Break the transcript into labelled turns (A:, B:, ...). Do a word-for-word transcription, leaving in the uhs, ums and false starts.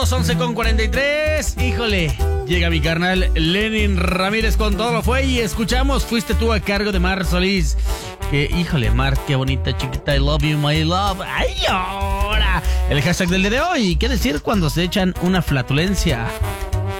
A: once con cuarenta y tres. Híjole, llega mi carnal Lenin Ramírez con Todo Lo Fue. Y escuchamos Fuiste Tú a cargo de Mar Solís. Que, híjole, Mar, qué bonita chiquita. I love you, my love. ¡Ay, ahora! El hashtag del día de hoy. ¿Qué decir cuando se echan una flatulencia?